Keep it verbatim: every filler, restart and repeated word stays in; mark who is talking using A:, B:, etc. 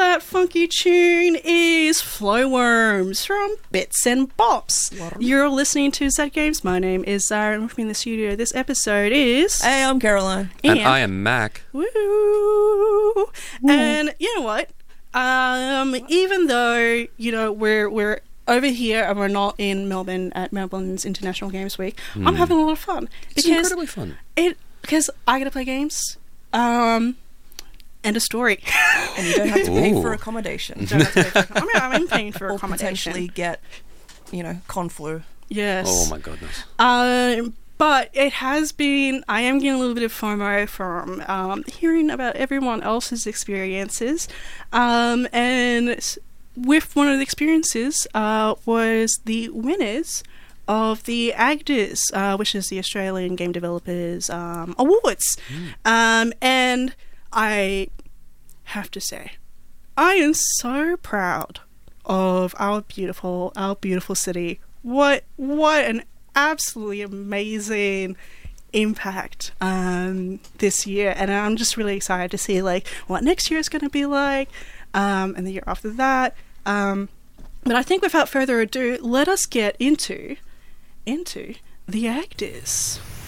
A: that funky tune is Flowworms from Bits and Bops. You're listening to Z Games. My name is Zara, and with me in the studio this episode is...
B: Hey, I'm Caroline.
C: And, and I am Mac.
A: Woo! Woo. And you know what? Um, even though, you know, we're we're over here and we're not in Melbourne at Melbourne's International Games Week, mm. I'm having a lot of fun.
C: It's incredibly fun.
A: It because I get to play games. Um... And a story.
B: And you don't have to pay Ooh. for accommodation.
A: Don't have to pay for, I mean, I'm paying for
B: or
A: accommodation.
B: Or potentially get, you know, conflu.
A: Yes.
C: Oh, my goodness.
A: Um, but it has been... I am getting a little bit of FOMO from um, hearing about everyone else's experiences. Um, and with one of the experiences uh, was the winners of the A G D S, uh, which is the Australian Game Developers um, Awards. Mm. Um, and... I have to say, I am so proud of our beautiful, our beautiful city. What, what an absolutely amazing impact um, this year, and I'm just really excited to see like what next year is going to be like, um, and the year after that. Um, but I think without further ado, let us get into into the A G D S.